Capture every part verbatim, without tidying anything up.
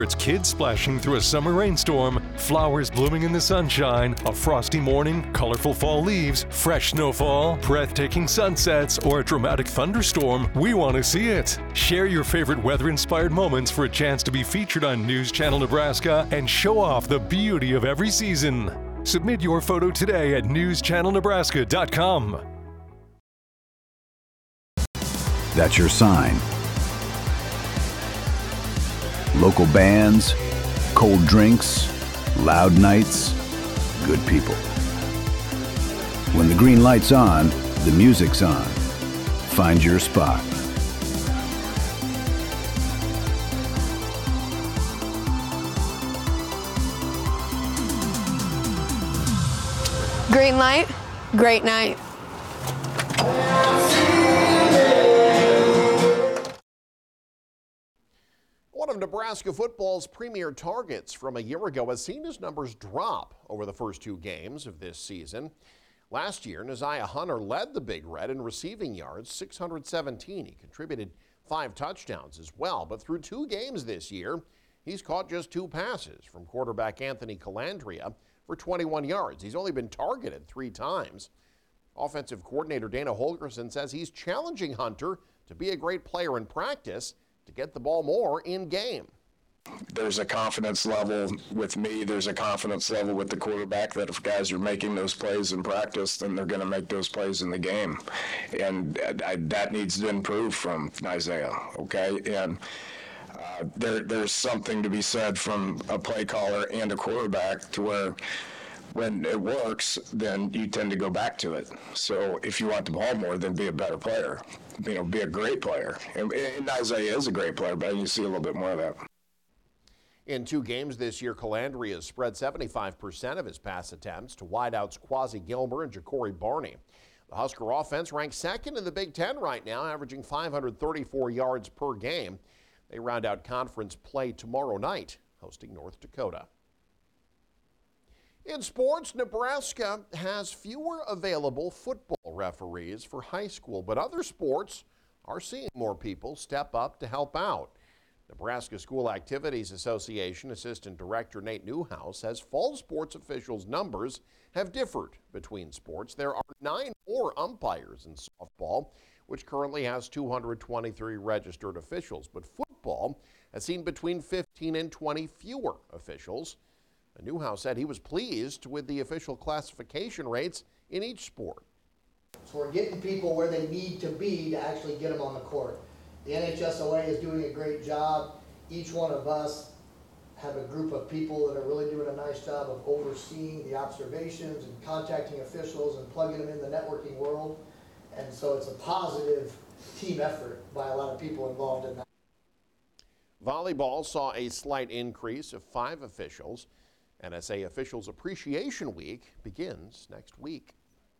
It's kids splashing through a summer rainstorm, flowers blooming in the sunshine, a frosty morning, colorful fall leaves, fresh snowfall, breathtaking sunsets, or a dramatic thunderstorm, we want to see it. Share your favorite weather-inspired moments for a chance to be featured on News Channel Nebraska and show off the beauty of every season. Submit your photo today at news channel nebraska dot com. That's your sign. Local bands, cold drinks, loud nights, good people. When the green light's on, the music's on. Find your spot. Green light, great night. One of Nebraska football's premier targets from a year ago has seen his numbers drop over the first two games of this season. Last year, Neziah Hunter led the Big Red in receiving yards, six hundred seventeen. He contributed five touchdowns as well, but through two games this year, he's caught just two passes from quarterback Anthony Calandria for twenty-one yards. He's only been targeted three times. Offensive coordinator Dana Holgerson says he's challenging Hunter to be a great player in practice to get the ball more in game. There's a confidence level with me. There's a confidence level with the quarterback that if guys are making those plays in practice, then they're going to make those plays in the game. And I, that needs to improve from Isaiah, okay? And uh, there, there's something to be said from a play caller and a quarterback to where when it works, then you tend to go back to it. So if you want the ball more, then be a better player. You know, be a great player. And, and Isaiah is a great player, but you see a little bit more of that. In two games this year, Calandria has spread seventy-five percent of his pass attempts to wideouts Quasi Gilmer and Ja'Cory Barney. The Husker offense ranks second in the Big Ten right now, averaging five hundred thirty-four yards per game. They round out conference play tomorrow night, hosting North Dakota. In sports, Nebraska has fewer available football referees for high school, but other sports are seeing more people step up to help out. Nebraska School Activities Association Assistant Director Nate Newhouse says fall sports officials' numbers have differed between sports. There are nine more umpires in softball, which currently has two hundred twenty-three registered officials, but football has seen between fifteen and twenty fewer officials. Newhouse said he was pleased with the official classification rates in each sport. So we're getting people where they need to be to actually get them on the court. The N H S O A is doing a great job. Each one of us have a group of people that are really doing a nice job of overseeing the observations and contacting officials and plugging them in the networking world. And so it's a positive team effort by a lot of people involved in that. Volleyball saw a slight increase of five officials. N S A Officials Appreciation Week begins next week.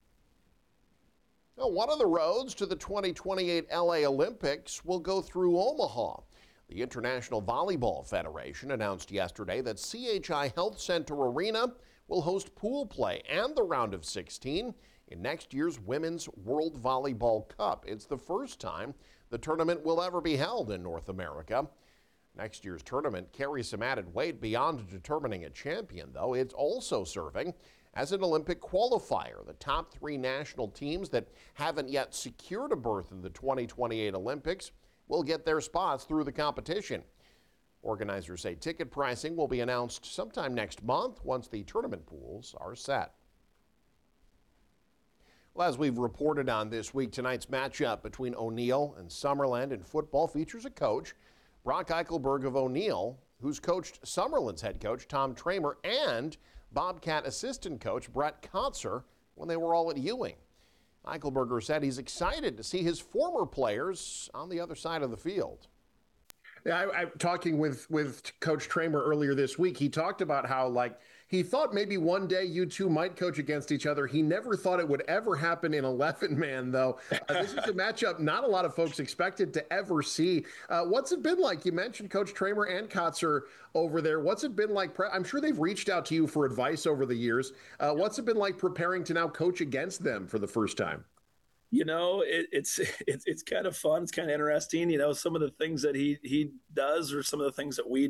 Now, one of the roads to the twenty twenty-eight L A Olympics will go through Omaha. The International Volleyball Federation announced yesterday that C H I Health Center Arena will host pool play and the round of sixteen in next year's Women's World Volleyball Cup. It's the first time the tournament will ever be held in North America. Next year's tournament carries some added weight beyond determining a champion, though. It's also serving as an Olympic qualifier. The top three national teams that haven't yet secured a berth in the twenty twenty-eight Olympics will get their spots through the competition. Organizers say ticket pricing will be announced sometime next month once the tournament pools are set. Well, as we've reported on this week, tonight's matchup between O'Neill and Summerland in football features a coach, Brock Eichelberg of O'Neill, who's coached Summerland's head coach, Tom Tramer, and Bobcat assistant coach, Brett Kotzer, when they were all at Ewing. Eichelberger said he's excited to see his former players on the other side of the field. Yeah, I, I'm talking with, with Coach Tramer earlier this week. He talked about how, like, he thought maybe one day you two might coach against each other. He never thought it would ever happen in eleven man, though. Uh, this is a matchup not a lot of folks expected to ever see. Uh, what's it been like? You mentioned Coach Tramer and Kotzer over there. What's it been like? Pre- I'm sure they've reached out to you for advice over the years. Uh, what's it been like preparing to now coach against them for the first time? You know, it, it's it's it's kind of fun. It's kind of interesting. You know, some of the things that he he does, or some of the things that we